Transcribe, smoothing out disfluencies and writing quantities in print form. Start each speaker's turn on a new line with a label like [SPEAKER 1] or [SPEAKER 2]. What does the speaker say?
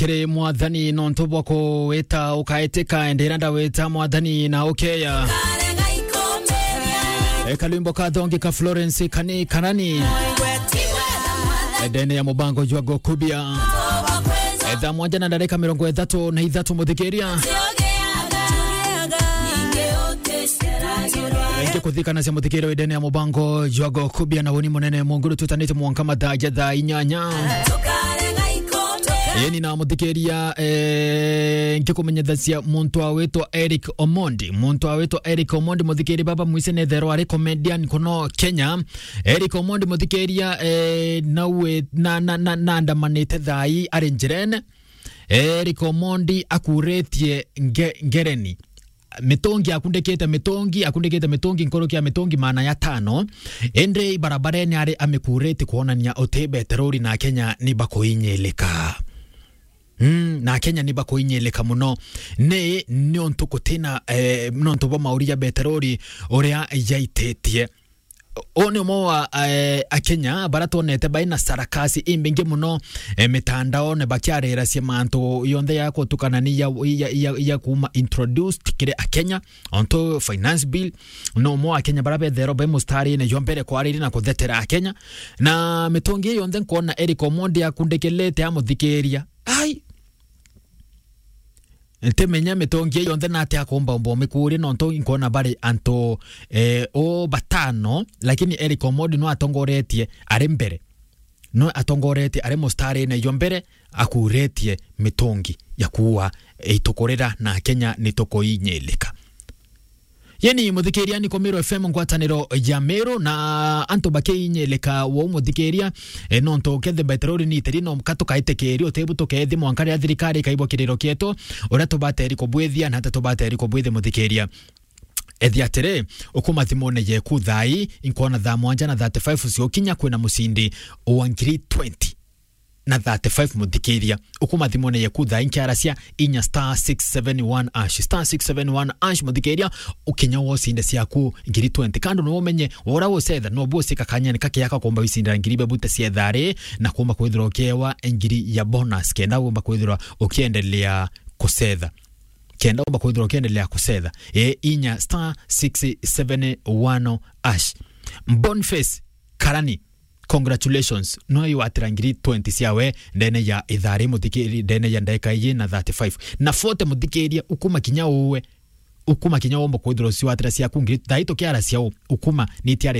[SPEAKER 1] kire mwathani nonto bwako weta ukaetika enderanda weta mwathani na okeya kalimbo kadongi ka Florence kanani edene ya mubango jwago kubia edha mwanja na dareka 33 muthikiria Enge kuthika na muthikiria edene ya mubango jwago kubia na woni munene munguru tutanite mwanka madaja da inyanya Yeni na muthikiria ngikumenyethacia muntu awetwa Eric Omondi muthikiri baba mwise nethero ari comedian kuno Kenya Eric Omondi muthikiria nawe na ndamanite thai ari njirene Eric Omondi akuretie ngereni mitongi akundekete mitongi nkorokia mitongi maana ya 5 ende barabarani ari amekureti kuonania otebe terori na Kenya ni bakoinyeleka na Kenya ni bakoinyeleka muno ne nonto kutena nonto ba mauria beterori oria yaitetie one moa a Kenya baratonete baina sarakasi imbinge muno mitandao ne bakiarera cia manto yonde yako tukanani ya kuma introduced kire a Kenya onto finance bill no moa a Kenya barabe thero be mustari ne yombere kwa ariri na kuthetera a Kenya na mitongi yonde nkona Eric Omondi akundekelete amuthikiria ai Ntemenya mitongi yonde nate akomba mbome kuri nonto inkona bari anto o batano lakini Eric Omondi no atongoretie ari mbere no atongoretie ari mustari ne yombere akuretie mitongi ya kuwa itokorera na Kenya nitokoinyeleka Yeni muthikiria ni Komero FM ngwataniro ya Meru na anto bakeinyeleka wo muthikiria nonto kethe betrori ni terino mkato kaitekerio otebu tokethi mwankari ya thirikari kaibwa kiriro kieto ora tobateri kobwethia na hata tobateri kobwethe muthikiria Ethiatere ukuma thimone ye kuthai inkona tha mwanja na 35 cio kinya kwena musindi o 20 na 35 muthikiria ukuma thimone ye kuthai nkiaracia inya *671 *671 muthikiria ukinya wosinde ciaku 20 kando no umenye ora wosetha no bosika kanyane kakiyaka komba wisinda ngiribe bute ciethare na komba kwithira okewa ngiri ya bonus kenda komba kwithira okiendelea kusetha kenda komba kwithira okiendelea kusetha inya *671 Boniface Karani Congratulations no you atrangiri 20 siawe ndene ya ithari muthikiri ndene ya ndeka ye na 35 na 40 muthikiria ukuma kinya uwe ukuma kinya wombo kwithiro si watira cia kungiri daito kiara cia ukuma ni tiare